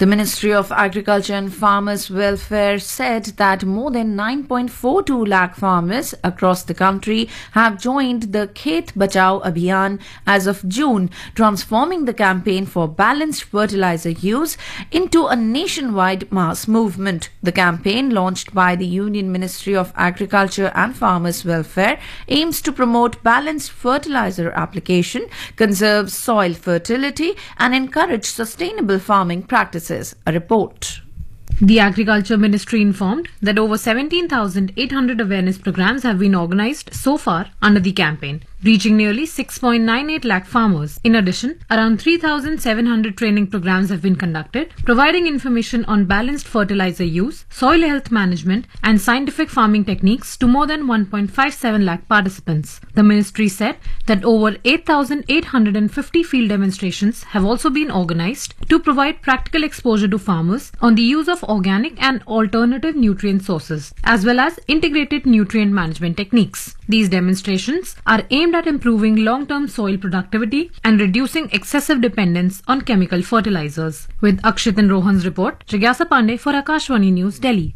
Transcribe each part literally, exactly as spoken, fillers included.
The Ministry of Agriculture and Farmers Welfare said that more than nine point four two lakh farmers across the country have joined the Khet Bachao Abhiyan as of June, transforming the campaign for balanced fertilizer use into a nationwide mass movement. The campaign, launched by the Union Ministry of Agriculture and Farmers Welfare, aims to promote balanced fertilizer application, conserve soil fertility, and encourage sustainable farming practices. A report. The Agriculture Ministry informed that over seventeen thousand eight hundred awareness programs have been organized so far under the campaign, reaching nearly six point nine eight lakh farmers. In addition, around three thousand seven hundred training programs have been conducted, providing information on balanced fertilizer use, soil health management, and scientific farming techniques to more than one point five seven lakh participants. The ministry said that over eight thousand eight hundred fifty field demonstrations have also been organized to provide practical exposure to farmers on the use of organic and alternative nutrient sources, as well as integrated nutrient management techniques. These demonstrations are aimed at improving long-term soil productivity and reducing excessive dependence on chemical fertilizers. With Akshit and Rohan's report, Jigyasa Pandey for Akashvani News, Delhi.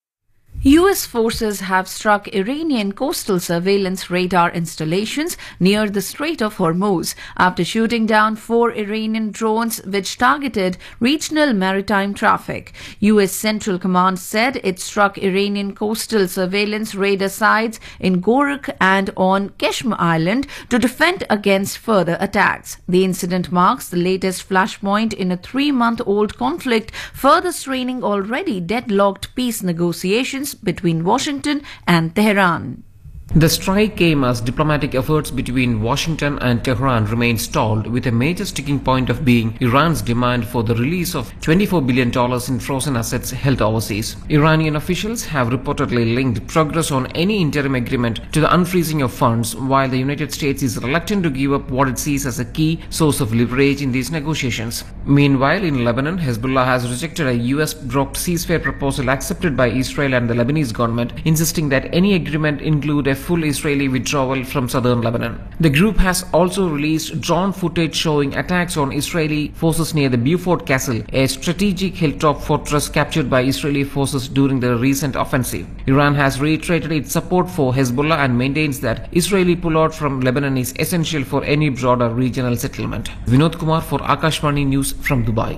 U S forces have struck Iranian coastal surveillance radar installations near the Strait of Hormuz after shooting down four Iranian drones which targeted regional maritime traffic. U S Central Command said it struck Iranian coastal surveillance radar sites in Gorak and on Keshm Island to defend against further attacks. The incident marks the latest flashpoint in a three-month-old conflict, further straining already deadlocked peace negotiations between Washington and Tehran. The strike came as diplomatic efforts between Washington and Tehran remained stalled, with a major sticking point of being Iran's demand for the release of twenty-four billion dollars in frozen assets held overseas. Iranian officials have reportedly linked progress on any interim agreement to the unfreezing of funds, while the United States is reluctant to give up what it sees as a key source of leverage in these negotiations. Meanwhile, in Lebanon, Hezbollah has rejected a U S-blocked ceasefire proposal accepted by Israel and the Lebanese government, insisting that any agreement include a full Israeli withdrawal from southern Lebanon. The group has also released drone footage showing attacks on Israeli forces near the Beaufort Castle, a strategic hilltop fortress captured by Israeli forces during the recent offensive. Iran has reiterated its support for Hezbollah and maintains that Israeli pullout from Lebanon is essential for any broader regional settlement. Vinod Kumar for Akashvani News from Dubai.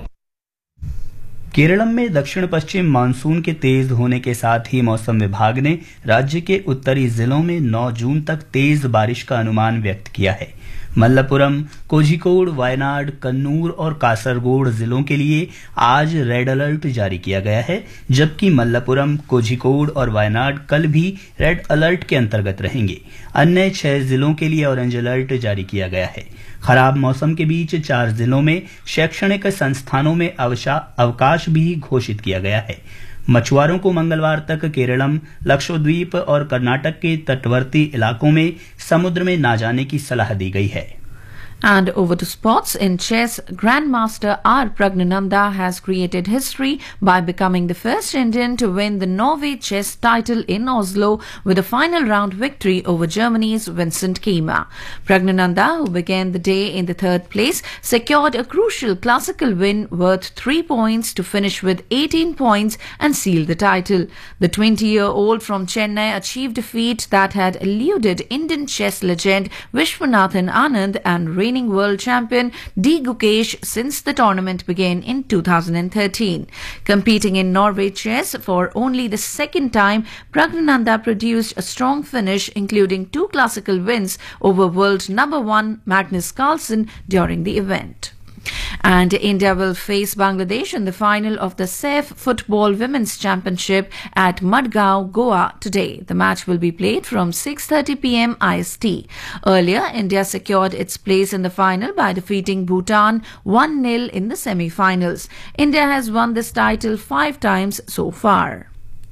Keralam में दक्षिण पश्चिम monsoon के तेज होने के साथ ही मौसम विभाग ने राज्य के उत्तरी जिलों में नौ जून तक तेज बारिश का अनुमान व्यक्त किया है। मल्लपुरम, कोझिकोड, वायनाड, कन्नूर और कासरगोड जिलों के लिए आज रेड अलर्ट जारी किया गया है, जबकि मल्लपुरम, कोझिकोड और वायनाड कल भी रेड अलर्ट के अंतर्गत रहेंगे। अन्य छह जिलों के लिए ऑरेंज अलर्ट जारी किया गया है। खराब मौसम के बीच चार जिलों में शैक्षणिक संस्थानों में अवकाश भी घोषित किया गया है। मछुआरों को मंगलवार तक केरलम, लक्षद्वीप और कर्नाटक के तटवर्ती इलाकों में समुद्र में न जाने की सलाह दी गई है। And over to sports. In chess, Grandmaster R. Pragnananda has created history by becoming the first Indian to win the Norway chess title in Oslo with a final round victory over Germany's Vincent Keymer. Pragnananda, who began the day in the third place, secured a crucial classical win worth three points to finish with eighteen points and seal the title. The twenty-year-old from Chennai achieved a feat that had eluded Indian chess legend Vishwanathan Anand and reigning world champion D. Gukesh since the tournament began in two thousand thirteen. Competing in Norway chess for only the second time, Pragnananda produced a strong finish, including two classical wins over world number one Magnus Carlsen during the event. And India will face Bangladesh in the final of the S A F Football Women's Championship at Madgaon, Goa today. The match will be played from six thirty p m I S T. Earlier, India secured its place in the final by defeating Bhutan one nil in the semi-finals. India has won this title five times so far.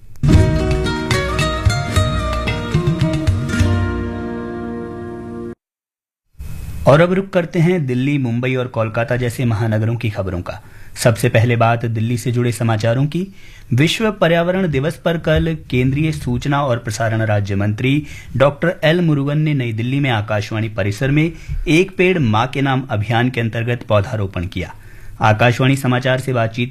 और अब रुक करते हैं दिल्ली, मुंबई और कोलकाता जैसे महानगरों की खबरों का। सबसे पहले बात दिल्ली से जुड़े समाचारों की। विश्व पर्यावरण दिवस पर कल केंद्रीय सूचना और प्रसारण राज्य मंत्री डॉक्टर एल मुरुगन ने नई दिल्ली में आकाशवाणी परिसर में एक पेड़ मां के नाम अभियान के अंतर्गत पौधारोपण किया। आकाशवाणी समाचार से बातचीत